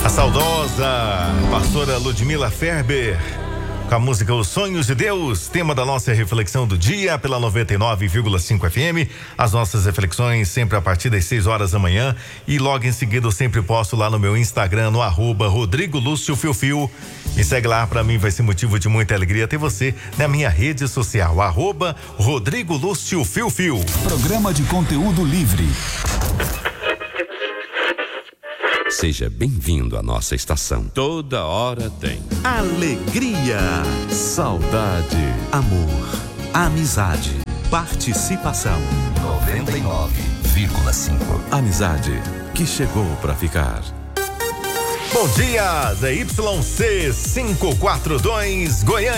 A saudosa pastora Ludmila Ferber, com a música Os Sonhos de Deus, tema da nossa reflexão do dia pela 99,5 FM. As nossas reflexões sempre a partir das 6 horas da manhã e logo em seguida eu sempre posto lá no meu Instagram, no @RodrigoLúcioFiuFiu. Me segue lá, pra mim vai ser motivo de muita alegria ter você na minha rede social, @RodrigoLúcioFiuFiu. Programa de conteúdo livre. Seja bem-vindo à nossa estação. Toda hora tem alegria, saudade, amor, amizade, participação. 99,5. Amizade que chegou pra ficar. Bom dia, ZYC 542 Goiânia.